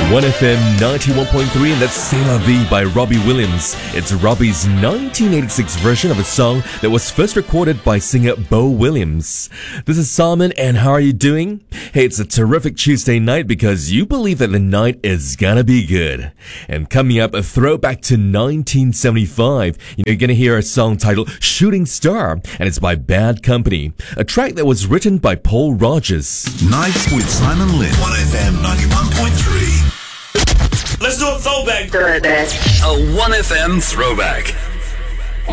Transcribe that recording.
1FM 91.3, and that's C'est La Vie by Robbie Williams. It's Robbie's 1986 version of a song that was first recorded by singer Beau Williams. This is Simon, and how are you doing? Hey, it's a terrific Tuesday night because you believe that the night is gonna be good. And coming up, a throwback to 1975. You're gonna hear a song titled Shooting Star, and it's by Bad Company, a track that was written by Paul Rogers. Nights with Simon Lynn. 1FM 91.3. Let's do a throwback. A 1FM throwback.